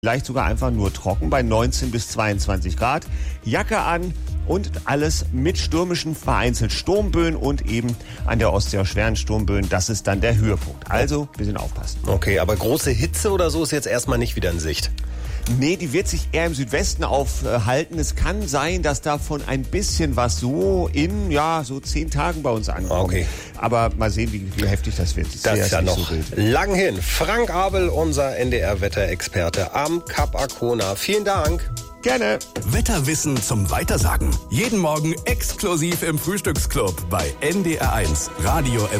Vielleicht sogar einfach nur trocken bei 19 bis 22 Grad. Jacke an und alles mit stürmischen vereinzelt Sturmböen und eben an der Ostsee auch schweren Sturmböen. Das ist dann der Höhepunkt. Also ein bisschen aufpassen. Okay, aber große Hitze oder so ist jetzt erstmal nicht wieder in Sicht. Nee, die wird sich eher im Südwesten aufhalten. Es kann sein, dass davon ein bisschen was so in, so 10 Tagen bei uns ankommt. Okay. Aber mal sehen, wie heftig das wird. Das ist ja noch so wild. lang hin. Frank Abel, unser NDR-Wetterexperte am Kap Arkona. Vielen Dank. Gerne. Wetterwissen zum Weitersagen. Jeden Morgen exklusiv im Frühstücksclub bei NDR1 Radio